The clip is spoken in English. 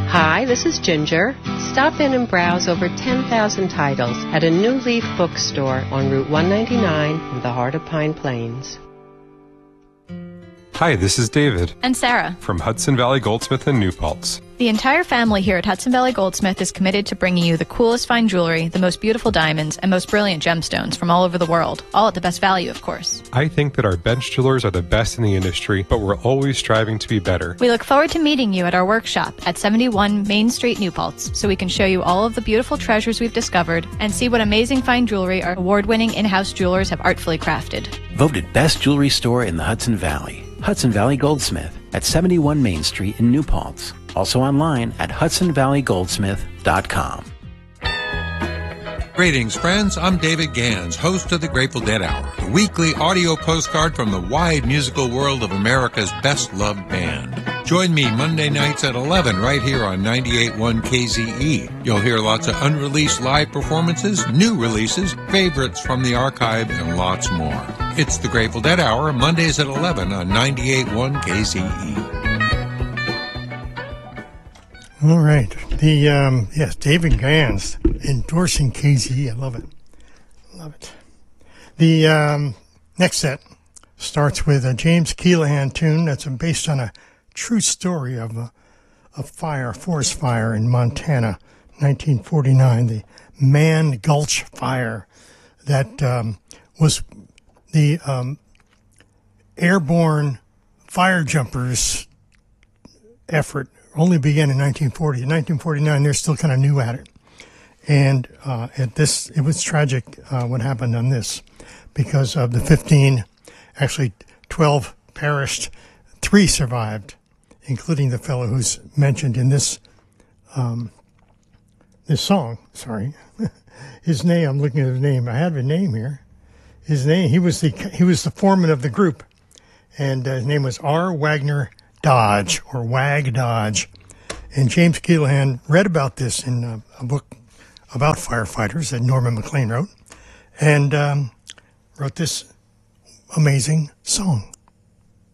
Hi, this is Ginger. Stop in and browse over 10,000 titles at a New Leaf bookstore on Route 199 in the heart of Pine Plains. Hi, this is David. And Sarah. From Hudson Valley Goldsmith in New Paltz. The entire family here at Hudson Valley Goldsmith is committed to bringing you the coolest fine jewelry, the most beautiful diamonds, and most brilliant gemstones from all over the world, all at the best value, of course. I think that our bench jewelers are the best in the industry, but we're always striving to be better. We look forward to meeting you at our workshop at 71 Main Street, New Paltz, so we can show you all of the beautiful treasures we've discovered and see what amazing fine jewelry our award-winning in-house jewelers have artfully crafted. Voted best jewelry store in the Hudson Valley. Hudson Valley Goldsmith at 71 Main Street in New Paltz. Also online at hudsonvalleygoldsmith.com. Greetings, friends. I'm David Gans, host of the Grateful Dead Hour, the weekly audio postcard from the wide musical world of America's best-loved band. Join me Monday nights at 11 right here on 98.1 KZE. You'll hear lots of unreleased live performances, new releases, favorites from the archive, and lots more. It's the Grateful Dead Hour, Mondays at 11 on 98.1 KZE. All right. Yes, David Gans endorsing KZE. I love it. Love it. The next set starts with a James Keelaghan tune that's based on a true story of a forest fire in Montana, 1949, the Man Gulch Fire that was the airborne fire jumpers effort only began in 1940. In 1949, they're still kind of new at it. And it was tragic what happened on this because of the 15, actually 12 perished, 3 survived, including the fellow who's mentioned in this this song. Sorry, his name. I'm looking at his name. I have a name here. His name. He was the foreman of the group, and his name was R. Wagner Dodge, or Wag Dodge. And James Keelaghan read about this in a book about firefighters that Norman MacLean wrote, and wrote this amazing song.